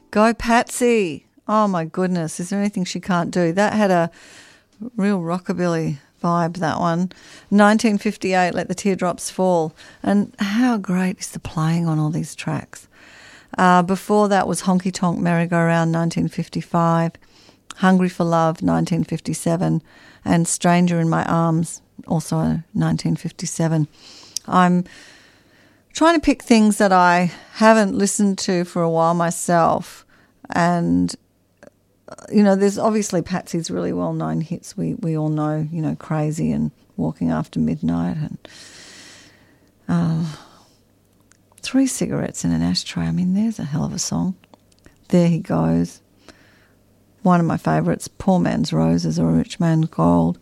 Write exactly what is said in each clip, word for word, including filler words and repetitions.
Go Patsy. Oh, my goodness. Is there anything she can't do? That had a real rockabilly vibe, that one. nineteen fifty-eight, Let the Teardrops Fall. And how great is the playing on all these tracks? Uh, before that was Honky Tonk Merry-Go-Round, nineteen fifty-five. Hungry for Love, nineteen fifty-seven. And Stranger in My Arms, also nineteen fifty-seven. I'm trying to pick things that I haven't listened to for a while myself. And, you know, there's obviously Patsy's really well-known hits. We we all know, you know, Crazy and Walking After Midnight and uh, Three Cigarettes in an Ashtray. I mean, there's a hell of a song. There He Goes. One of my favourites, Poor Man's Roses or Rich Man's Gold.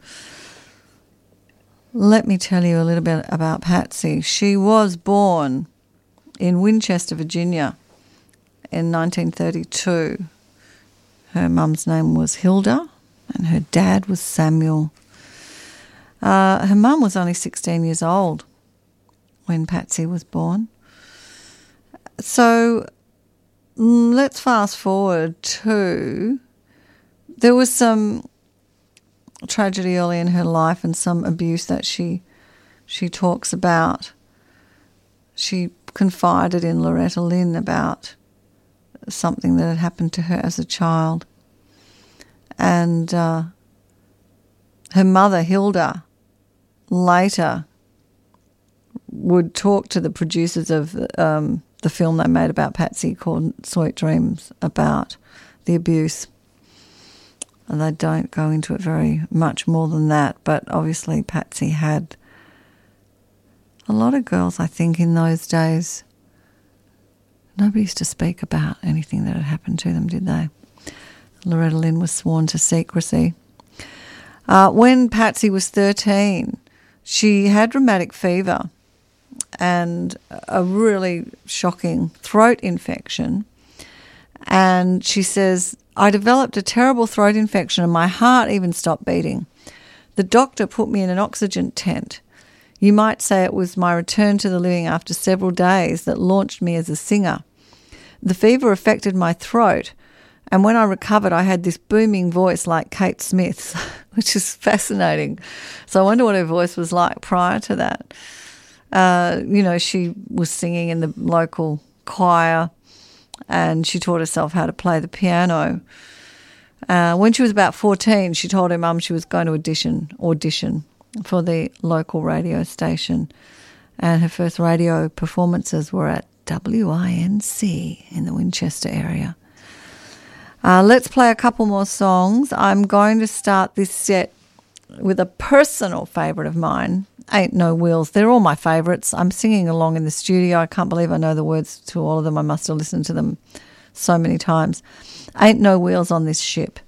Let me tell you a little bit about Patsy. She was born in Winchester, Virginia in nineteen thirty-two. Her mum's name was Hilda and her dad was Samuel. Uh, her mum was only sixteen years old when Patsy was born. So mm, let's fast forward to... There was some tragedy early in her life and some abuse that she she talks about. She confided in Loretta Lynn about something that had happened to her as a child. And uh, her mother, Hilda, later would talk to the producers of um, the film they made about Patsy called Sweet Dreams about the abuse. And they don't go into it very much more than that. But obviously Patsy had a lot of girls, I think, in those days. Nobody used to speak about anything that had happened to them, did they? Loretta Lynn was sworn to secrecy. Uh, when Patsy was thirteen, she had rheumatic fever and a really shocking throat infection. And she says, I developed a terrible throat infection and my heart even stopped beating. The doctor put me in an oxygen tent. You might say it was my return to the living after several days that launched me as a singer. The fever affected my throat, and when I recovered, I had this booming voice like Kate Smith's, which is fascinating. So I wonder what her voice was like prior to that. Uh, you know, she was singing in the local choir, and she taught herself how to play the piano. Uh, when she was about fourteen, she told her mum she was going to audition audition for the local radio station, and her first radio performances were at W I N C in the Winchester area. Uh, let's play a couple more songs. I'm going to start this set with a personal favourite of mine, Ain't No Wheels. They're all my favourites. I'm singing along in the studio. I can't believe I know the words to all of them. I must have listened to them so many times. Ain't No Wheels on This Ship.